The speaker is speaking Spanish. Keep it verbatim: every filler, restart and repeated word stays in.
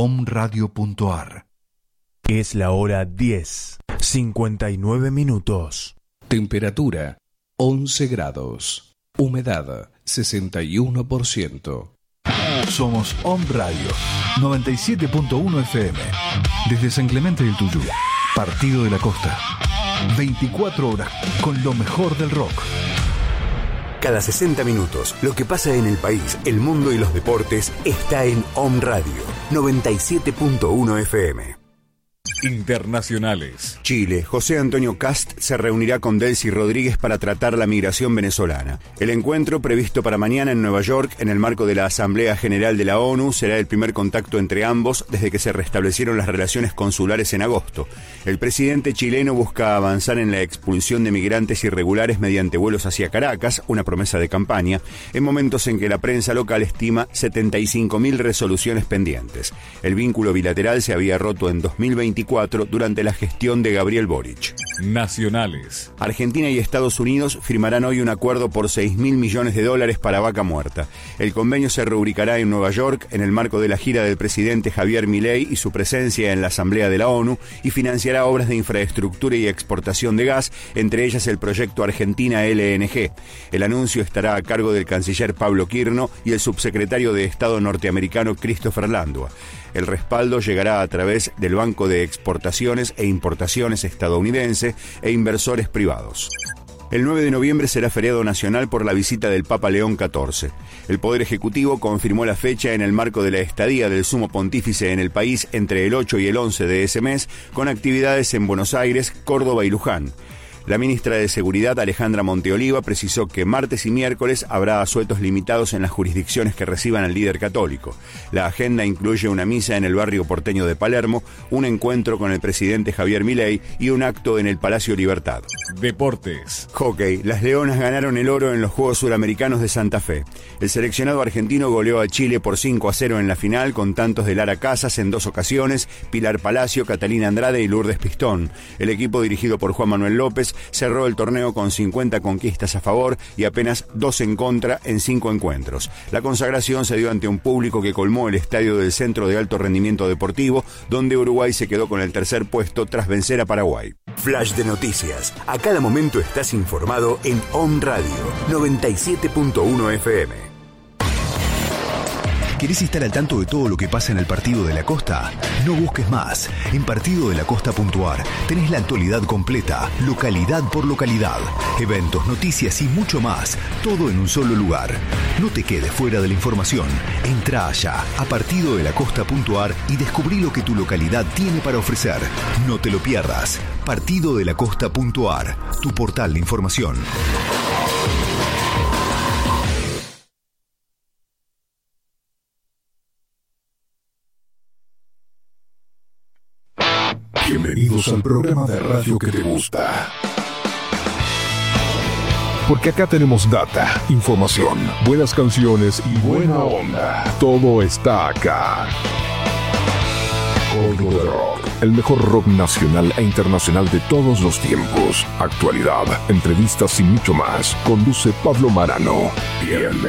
omradio punto ar. Es la hora diez, cincuenta y nueve minutos. Temperatura once grados. Humedad sesenta y uno por ciento. Somos Om Radio noventa y siete punto uno F M. Desde San Clemente del Tuyú, Partido de la Costa. veinticuatro horas con lo mejor del rock. Cada sesenta minutos, lo que pasa en el país, el mundo y los deportes está en Om Radio noventa y siete punto uno F M. Internacionales. Chile. José Antonio Kast se reunirá con Delcy Rodríguez para tratar la migración venezolana. El encuentro, previsto para mañana en Nueva York, en el marco de la Asamblea General de la ONU, será el primer contacto entre ambos desde que se restablecieron las relaciones consulares en agosto. El presidente chileno busca avanzar en la expulsión de migrantes irregulares mediante vuelos hacia Caracas, una promesa de campaña, en momentos en que la prensa local estima setenta y cinco mil resoluciones pendientes. El vínculo bilateral se había roto en dos mil veinticuatro durante la gestión de Gabriel Boric. Nacionales. Argentina y Estados Unidos firmarán hoy un acuerdo por seis mil millones de dólares para Vaca Muerta. El convenio se rubricará en Nueva York en el marco de la gira del presidente Javier Milei y su presencia en la Asamblea de la ONU, y financiará obras de infraestructura y exportación de gas, entre ellas el proyecto Argentina L N G. El anuncio estará a cargo del canciller Pablo Quirno y el subsecretario de Estado norteamericano Christopher Landua. El respaldo llegará a través del Banco de Exportaciones e Importaciones estadounidense e inversores privados. El nueve de noviembre será feriado nacional por la visita del Papa León catorce. El Poder Ejecutivo confirmó la fecha en el marco de la estadía del Sumo Pontífice en el país entre el ocho y el once de ese mes, con actividades en Buenos Aires, Córdoba y Luján. La ministra de Seguridad, Alejandra Monteoliva, precisó que martes y miércoles habrá asuetos limitados en las jurisdicciones que reciban al líder católico. La agenda incluye una misa en el barrio porteño de Palermo, un encuentro con el presidente Javier Milei y un acto en el Palacio Libertad. Deportes. Hockey. Las Leonas ganaron el oro en los Juegos Suramericanos de Santa Fe. El seleccionado argentino goleó a Chile por cinco a cero en la final, con tantos de Lara Casas en dos ocasiones, Pilar Palacio, Catalina Andrade y Lourdes Pistón. El equipo, dirigido por Juan Manuel López, cerró el torneo con cincuenta conquistas a favor y apenas dos en contra en cinco encuentros. La consagración se dio ante un público que colmó el estadio del Centro de Alto Rendimiento Deportivo, donde Uruguay se quedó con el tercer puesto tras vencer a Paraguay. Flash de noticias. A cada momento estás informado en Om Radio noventa y siete punto uno F M. ¿Querés estar al tanto de todo lo que pasa en el Partido de la Costa? No busques más. En partido de la costa punto ar tenés la actualidad completa, localidad por localidad, eventos, noticias y mucho más, todo en un solo lugar. No te quedes fuera de la información. Entra allá a partido de la costa punto ar y descubrí lo que tu localidad tiene para ofrecer. No te lo pierdas. partido de la costa punto ar, tu portal de información. Bienvenidos al programa de radio que te gusta. Porque acá tenemos data, información, buenas canciones y buena onda. Todo está acá. Código de Rock, el mejor rock nacional e internacional de todos los tiempos. Actualidad, entrevistas y mucho más. Conduce Pablo Marano. Bienvenidos.